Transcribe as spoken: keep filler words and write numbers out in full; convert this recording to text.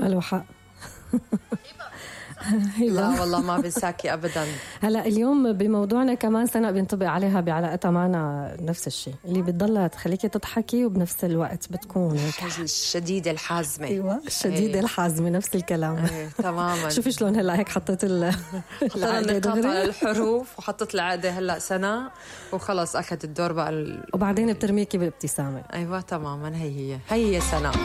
له حق. لا والله ما بنساكي أبدا. هلا اليوم بموضوعنا كمان سنة بينطبق عليها بعلاقتها معنا نفس الشيء اللي بتضلها تخليكي تضحكي وبنفس الوقت بتكون الشديدة الحازمة. ايوه الشديدة الحازمة نفس الكلام. ايه تماما. شوفي شلون هلا هيك حطيت العقدة على الحروف وحطت العقدة هلا سنة وخلص أخذت الدور بقى ال... وبعدين بترميكي بابتسامة. ايوه تماما. هي هي هي سنة.